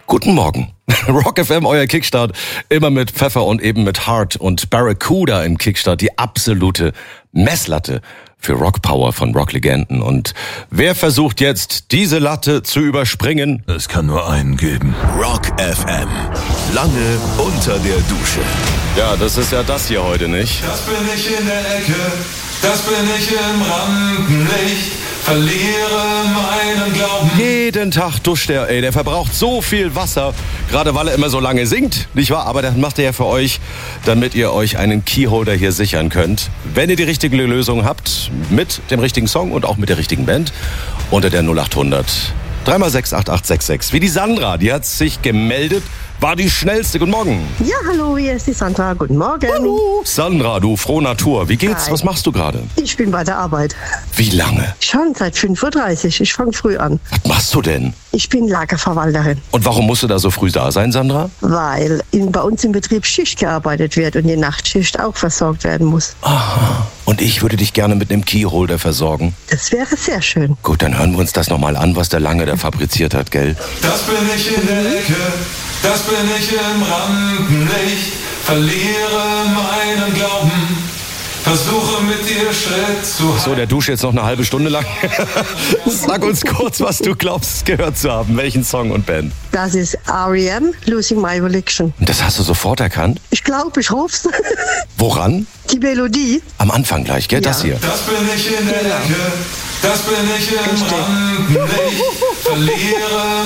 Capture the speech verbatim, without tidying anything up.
Guten Morgen. Rock F M, euer Kickstart. Immer mit Pfeffer und eben mit Heart und Barracuda im Kickstart. Die absolute Messlatte für Rockpower von Rocklegenden. Und wer versucht jetzt, diese Latte zu überspringen? Es kann nur einen geben. Rock F M. Lange unter der Dusche. Ja, das ist ja das hier heute nicht. Das bin ich in der Ecke, das bin ich im Rampenlicht, verliere meinen Glauben. Jeden Tag duscht er, ey, der verbraucht so viel Wasser, gerade weil er immer so lange singt, nicht wahr? Aber das macht er ja für euch, damit ihr euch einen Keyholder hier sichern könnt. Wenn ihr die richtige Lösung habt, mit dem richtigen Song und auch mit der richtigen Band, unter der null acht hundert drei mal sechs acht acht sechs sechs. Wie die Sandra, die hat sich gemeldet, war die schnellste. Guten Morgen. Ja, hallo, hier ist die Sandra. Guten Morgen. Hallo. Sandra, du frohe Natur. Wie geht's? Hi. Was machst du gerade? Ich bin bei der Arbeit. Wie lange? Schon seit fünf Uhr dreißig. Ich fange früh an. Was machst du denn? Ich bin Lagerverwalterin, Und warum musst du da so früh da sein, Sandra? weil in, bei uns im Betrieb Schicht gearbeitet wird und die Nachtschicht auch versorgt werden muss. Aha. Und ich würde dich gerne mit einem Keyholder versorgen. Das wäre sehr schön. Gut, dann hören wir uns das nochmal an, was der Lange da fabriziert hat, gell? Das bin ich in der Ecke, das bin ich im Rampenlicht, verliere meinen Glauben, versuche mit dir Schritt zu halten. So, der duscht jetzt noch eine halbe Stunde lang. Sag uns kurz, was du glaubst, gehört zu haben. Welchen Song und Band? Das ist R E M, Losing My Religion. Und das hast du sofort erkannt? Ich glaube, ich ruf's. Woran? Die Melodie. Am Anfang gleich, gell? Ja. Das hier. Das bin ich in der Genau. Ecke, das bin ich im Richtig. Rampenlicht, verliere